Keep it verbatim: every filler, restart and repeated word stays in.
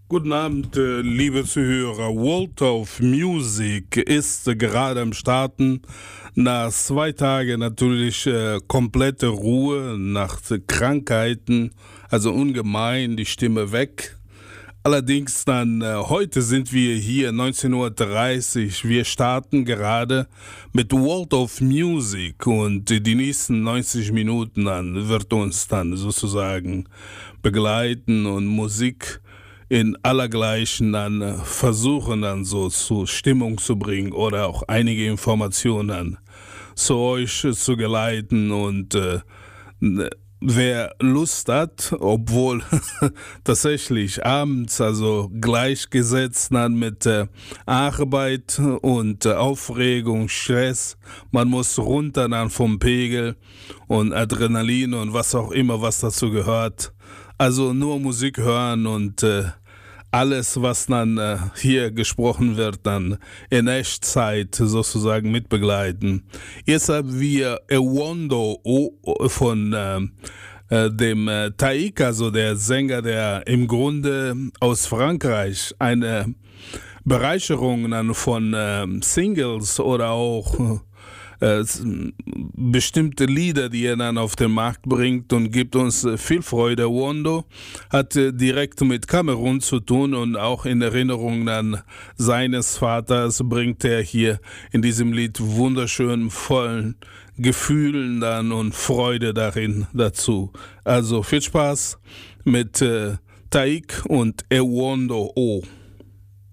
Guten Abend, äh, liebe Zuhörer. World of Music ist äh, gerade am Starten. Nach zwei Tagen natürlich äh, komplette Ruhe, nach äh, Krankheiten, also ungemein, die Stimme weg. Allerdings dann, äh, heute sind wir hier neunzehn Uhr dreißig. Wir starten gerade mit World of Music und äh, die nächsten neunzig Minuten dann wird uns dann sozusagen begleiten und Musik in allergleichen dann äh, versuchen dann so zu Stimmung zu bringen oder auch einige Informationen zu euch äh, zu geleiten und äh, n- wer Lust hat, obwohl tatsächlich abends also gleichgesetzt dann mit äh, Arbeit und äh, Aufregung, Stress, man muss runter dann vom Pegel und Adrenalin und was auch immer, was dazu gehört. Also nur Musik hören und äh, alles, was dann äh, hier gesprochen wird, dann in Echtzeit sozusagen mitbegleiten. Jetzt haben wir Ewondo O- von äh, äh, dem äh, Taik, also der Sänger, der im Grunde aus Frankreich eine Bereicherung dann von äh, Singles oder auch äh, s- bestimmte Lieder, die er dann auf den Markt bringt und gibt uns äh, viel Freude. Wondo hat äh, direkt mit Kamerun zu tun und auch in Erinnerung an seines Vaters bringt er hier in diesem Lied wunderschön vollen Gefühlen dann und Freude darin dazu. Also viel Spaß mit äh, Taik und Ewondo O.